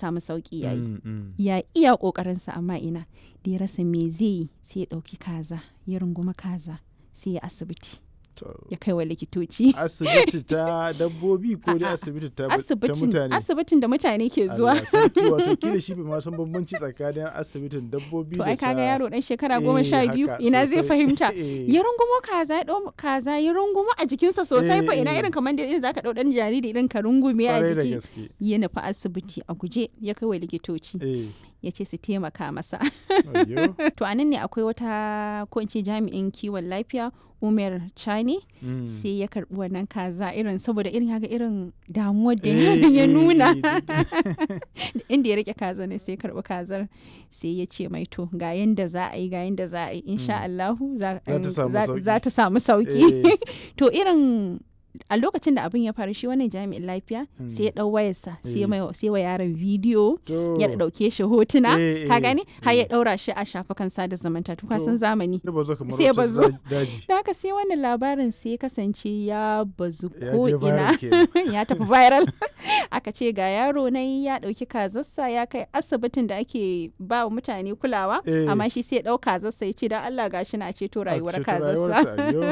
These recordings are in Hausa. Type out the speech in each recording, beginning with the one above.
samu sauki yayi ya iya kokarinsa amma ina da ya rasa me zai yi sai ya dauki kaza ya runguma kaza sai ya asibiti ya kai wa likitoci. Asibiti ta dabbobi ko dai asibiti ta mutane? Asibitin da mutane ke zuwa. Wato kila shi bai ma san bambanci tsakanin asibitin dabbobi da ta... To ai kaga yaro dan shekara 12 ina zai fahimta. Ya rungumo kaza ya dau kaza ya rungumo a jikinsa sosai fa ina irin kamar da irin zaka dau dan jariri irin ka rungume a jiki. Ya nufi asibiti a guje ya kai wa likitoci. Ya ce su taimaka masa. To anan ne akwai wata ko in ce jami'in kiwon lafiya Umar Chani sai ya karbi wannan kaza irin saboda irin haka irin damuwar da ya nuna inda ya rike kaza ne sai ya karbi kazar sai ya ce mai to ga yanda za a yi insha Allahu za ta samu sauki. To irin a lokacin da abin ya faru shi wannan jami'in lafiya sai ya dau wayarsa sai wa yaron bidiyo ya dauke shi hotuna ka gani har ya daura shi a shafukan sada zumunta to kasan zamani sai ya bazu da haka sai wannan labarin sai ya kasance ya bazu ko ina ya tafi viral aka ce ga yaro nan ya dauki kazarsa ya kai asibitin da ake ba wa mutane kulawa amma shi sai ya dau kazarsa ya ce dan Allah gashi na ceto rayuwar kazarsa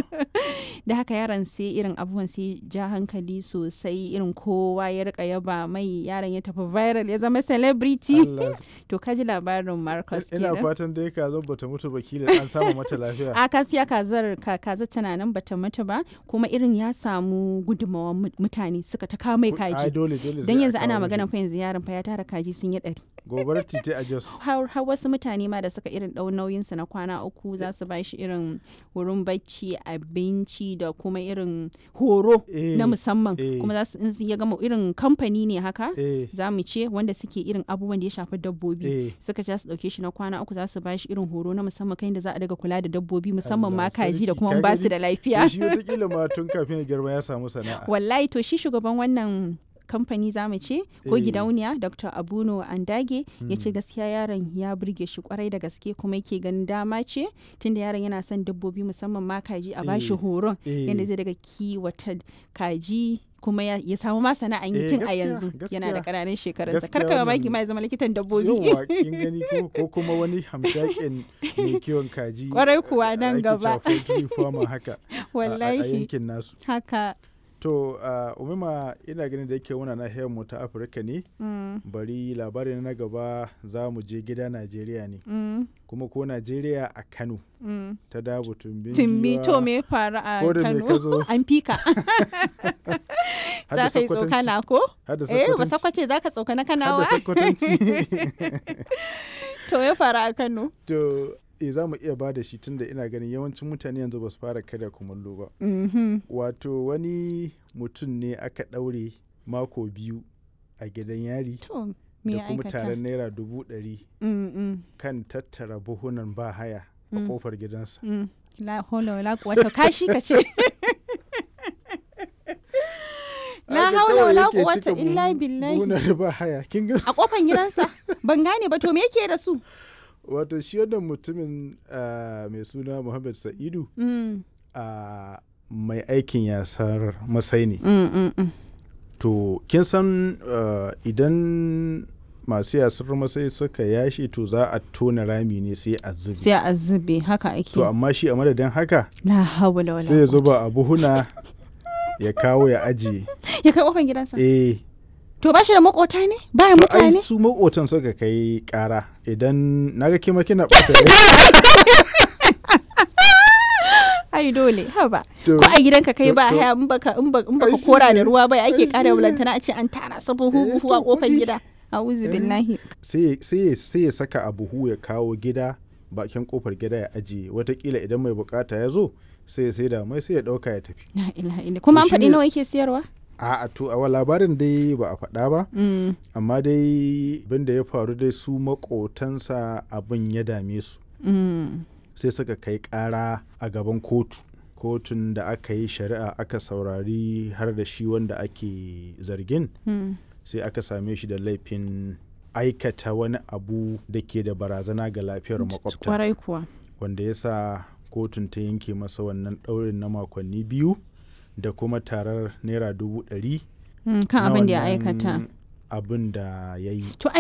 da haka yaron sai irin abubuwan sai ja hankali sosai irin kowa ya rika yaba mai yaron ya tafi viral ya zama celebrity. To kaji labarin Marcus kenan. Ina fatan dai kazar bata mutu ba kila an samu mata lafiya. A kasiya kazar tana nan bata mutu ba kuma irin ya samu gudunmawar mutane suka ta kawo mai kaji. Dan yanzu ana magana fa yanzu yaron fa ya tara kaji sun yi 100. Gobarar titi a Jos. Har wasu mutane ma da suka irin dau nauyinsa na kwana 3 za su ba shi irin wurin bacci abinci da kuma irin horo na musamman kuma za su ya gama irin kamfani ne haka za mu ce wanda suke irin abubuwan da ya shafi dabbobi suka ce su dauke shi na kwana 3 za su ba shi irin horo na musamman kai da za a daga kula da dabbobi musamman ma kaji da kuma ba su da lafiya. Shi wataƙila ma tun kafin ya girma ya samu sana'a. Wallahi to shi shugaban wannan kamfani zamu ce ko gidauniya Dr. Abuno Andage ya ce gaskiya yaron ya burge shi kwarai da gaske kuma yake ganin dama ce tunda yaron yana son dabbobi musamman ma kaji a bashi horon yadda zai daga kiwata kaji kuma ya samu ma sana'an yi tun a yanzu yana da ƙananan shekarunsa karka mamaki ma ya zama likitan dabbobi. Yawwa kin gani ko kuma wani hamshakin mai kiwon kaji kwarai kuwa nan gaba haka wallahi a yankin nasu haka. To Umima ina ganin da yake wuna nahiyar mu ta Afirka ne bari labarin na gaba za mu je gida Najeriya ne kuma ko Najeriya a Kano ta Dabo Tumbi to me faru a Kano an fika za ka yi tsokana ko? Ba sakwace za ka tsokana Kanawa? To me faru a Kano? To za mu iya ba da shi tunda ina ganin yawancin mutane yanzu ba su fara karya kumallo ba. Wato wani mutum ne aka ɗaure mako 2 a gidan yari da kuma taron naira 100,000 kan tattara buhunan ba haya a kofar gidansa. La holo la kuwata kashi ka ce. La haula wala quwwata illa billahi. Buhunan ba haya kin ga a kofar gidansa ban gane ba to me yake da su? Wato shi wannan mutumin mai suna Muhammad Sa'idu mai aikin yasar masai ne. To kin san idan masu yasar masai suka yashi to za a tona rami ne sai a zube haka ake. To amma shi a madadin haka la hawla wala sai ya zuba a buhuna ya kawo ya ajiye ya kai kofar gidansa. To ba shi da makota ne? Baya mutane? Ai su makotan suka kai kara idan naga kima kina ɓata ai dole haba ko a gidanka kai ba haya in baka kora da ruwa bai ake kara bulantana a ce an tara su buhu a kofar gida. A'udhu billahi. Sai ya saka a buhu ya kawo gida bakin kofar gida ya ajiye watakila idan mai bukata ya zo sai ya saida mai sai ya dauka ya tafi. La ilaha illa. Kuma an faɗi nawa yake siyarwa? A to a labarin dai ba a faɗa ba amma dai abin da ya faru dai su makotansa abin ya dame su sai suka kai ƙara a gaban kotun da aka yi shari'a aka saurari har da shi wanda ake zargin sai aka same shi da laifin aikata wani abu da ke da barazana ga lafiyar makwabta wanda ya sa kotun ta yanke masa wannan ɗaurin na makonni 2 da kuma tarar naira 100,000 kan abin da ya aikata abin da ya yi.